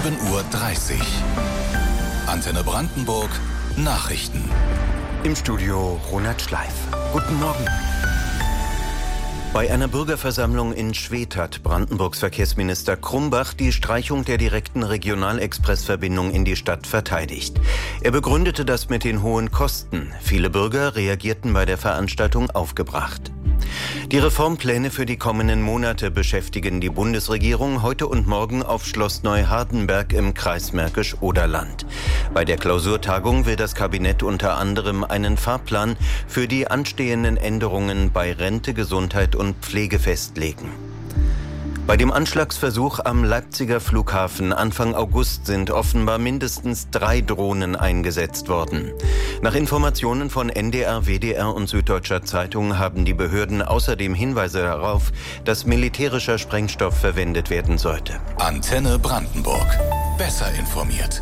7:30 Uhr. Antenne Brandenburg Nachrichten. Im Studio Ronald Schleif. Guten Morgen. Bei einer Bürgerversammlung in Schwedt hat Brandenburgs Verkehrsminister Krumbach die Streichung der direkten Regionalexpressverbindung in die Stadt verteidigt. Er begründete das mit den hohen Kosten. Viele Bürger reagierten bei der Veranstaltung aufgebracht. Die Reformpläne für die kommenden Monate beschäftigen die Bundesregierung heute und morgen auf Schloss Neuhardenberg im Kreis Märkisch-Oderland. Bei der Klausurtagung will das Kabinett unter anderem einen Fahrplan für die anstehenden Änderungen bei Rente, Gesundheit und Pflege festlegen. Bei dem Anschlagsversuch am Leipziger Flughafen Anfang August sind offenbar mindestens 3 Drohnen eingesetzt worden. Nach Informationen von NDR, WDR und Süddeutscher Zeitung haben die Behörden außerdem Hinweise darauf, dass militärischer Sprengstoff verwendet werden sollte. Antenne Brandenburg. Besser informiert.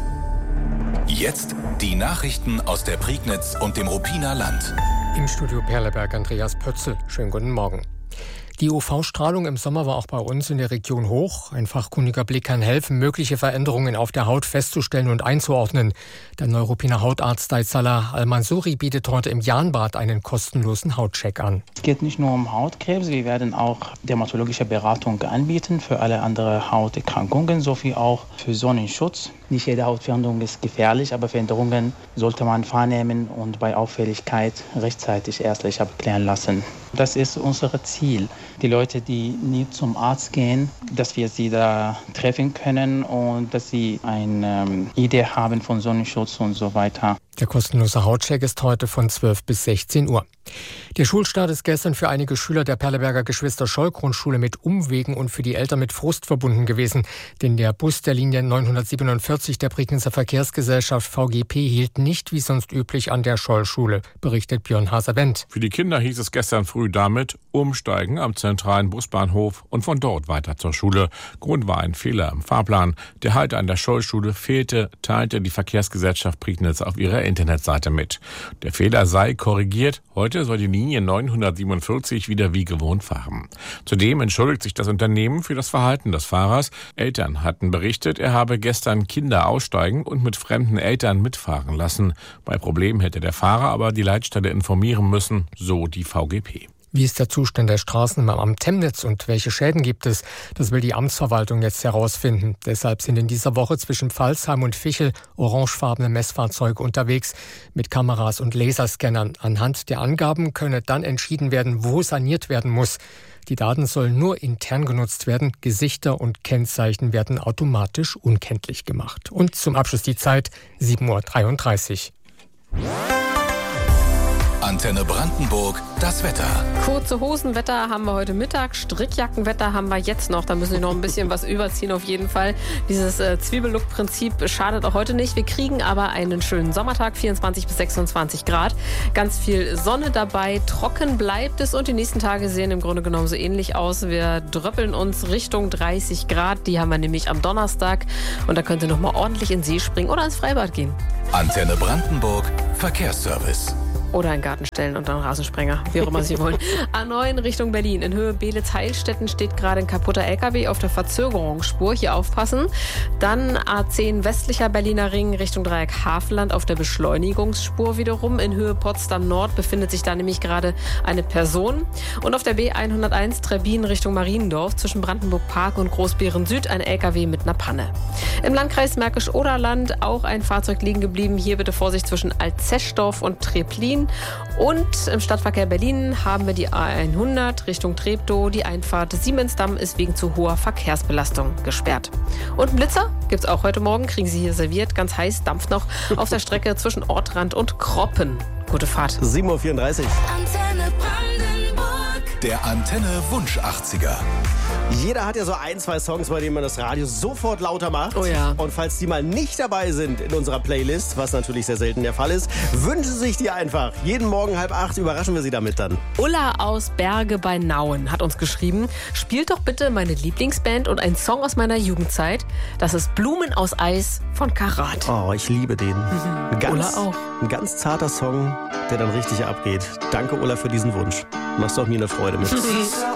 Jetzt die Nachrichten aus der Prignitz und dem Ruppiner Land. Im Studio Perleberg Andreas Pötzl. Schönen guten Morgen. Die UV-Strahlung im Sommer war auch bei uns in der Region hoch. Ein fachkundiger Blick kann helfen, mögliche Veränderungen auf der Haut festzustellen und einzuordnen. Der Neuruppiner Hautarzt Salah Al-Mansouri bietet heute im Jahnbad einen kostenlosen Hautcheck an. Es geht nicht nur um Hautkrebs, wir werden auch dermatologische Beratung anbieten für alle anderen Hauterkrankungen sowie auch für Sonnenschutz. Nicht jede Hautveränderung ist gefährlich, aber Veränderungen sollte man wahrnehmen und bei Auffälligkeit rechtzeitig ärztlich abklären lassen. Das ist unser Ziel. Die Leute, die nie zum Arzt gehen, dass wir sie da treffen können und dass sie eine Idee haben von Sonnenschutz und so weiter. Der kostenlose Hautcheck ist heute von 12 bis 16 Uhr. Der Schulstart ist gestern für einige Schüler der Perleberger Geschwister-Scholl-Grundschule mit Umwegen und für die Eltern mit Frust verbunden gewesen. Denn der Bus der Linie 947 der Prignitzer Verkehrsgesellschaft VGP hielt nicht wie sonst üblich an der Scholl-Schule, berichtet Björn Haser-Wendt. Für die Kinder hieß es gestern früh damit umsteigen am zentralen Busbahnhof und von dort weiter zur Schule. Grund war ein Fehler im Fahrplan. Der Halt an der Scholl-Schule fehlte, teilte die Verkehrsgesellschaft Prignitz auf ihrer Internetseite mit. Der Fehler sei korrigiert. Heute soll die Linie 947 wieder wie gewohnt fahren. Zudem entschuldigt sich das Unternehmen für das Verhalten des Fahrers. Eltern hatten berichtet, er habe gestern Kinder aussteigen und mit fremden Eltern mitfahren lassen. Bei Problemen hätte der Fahrer aber die Leitstelle informieren müssen, so die VGP. Wie ist der Zustand der Straßen am Temnitz und welche Schäden gibt es? Das will die Amtsverwaltung jetzt herausfinden. Deshalb sind in dieser Woche zwischen Pfalzheim und Fichel orangefarbene Messfahrzeuge unterwegs mit Kameras und Laserscannern. Anhand der Angaben könne dann entschieden werden, wo saniert werden muss. Die Daten sollen nur intern genutzt werden. Gesichter und Kennzeichen werden automatisch unkenntlich gemacht. Und zum Abschluss die Zeit 7:33 Uhr. Antenne Brandenburg, das Wetter. Kurze Hosenwetter haben wir heute Mittag, Strickjackenwetter haben wir jetzt noch. Da müssen wir noch ein bisschen was überziehen auf jeden Fall. Dieses Zwiebellook-Prinzip schadet auch heute nicht. Wir kriegen aber einen schönen Sommertag, 24 bis 26 Grad. Ganz viel Sonne dabei, trocken bleibt es und die nächsten Tage sehen im Grunde genommen so ähnlich aus. Wir dröppeln uns Richtung 30 Grad, die haben wir nämlich am Donnerstag. Und da könnt ihr nochmal ordentlich in den See springen oder ins Freibad gehen. Antenne Brandenburg, Verkehrsservice. Oder einen Garten stellen und einen Rasensprenger, wie auch immer Sie wollen. A9 Richtung Berlin. In Höhe Beelitz-Heilstätten steht gerade ein kaputter LKW auf der Verzögerungsspur. Hier aufpassen. Dann A10 westlicher Berliner Ring Richtung Dreieck Havelland auf der Beschleunigungsspur wiederum. In Höhe Potsdam Nord befindet sich da nämlich gerade eine Person. Und auf der B101 Trebbin Richtung Mariendorf zwischen Brandenburg Park und Großbeeren Süd ein LKW mit einer Panne. Im Landkreis Märkisch-Oderland auch ein Fahrzeug liegen geblieben. Hier bitte Vorsicht zwischen Altzeschdorf und Treplin. Und im Stadtverkehr Berlin haben wir die A100 Richtung Treptow. Die Einfahrt Siemensdamm ist wegen zu hoher Verkehrsbelastung gesperrt. Und einen Blitzer gibt's auch heute Morgen, kriegen Sie hier serviert. Ganz heiß, dampft noch auf der Strecke zwischen Ortrand und Kroppen. Gute Fahrt. 7:34 Uhr. Antenne Brandenburg. Der Antenne Wunsch 80er. Jeder hat ja so 1-2 Songs, bei denen man das Radio sofort lauter macht. Oh ja. Und falls die mal nicht dabei sind in unserer Playlist, was natürlich sehr selten der Fall ist, wünschen Sie sich die einfach. Jeden Morgen 7:30 überraschen wir Sie damit dann. Ulla aus Berge bei Nauen hat uns geschrieben, spielt doch bitte meine Lieblingsband und ein Song aus meiner Jugendzeit. Das ist Blumen aus Eis von Karat. Oh, ich liebe den. Ulla auch. Ein ganz zarter Song, der dann richtig abgeht. Danke, Ulla, für diesen Wunsch. Machst doch mir eine Freude mit.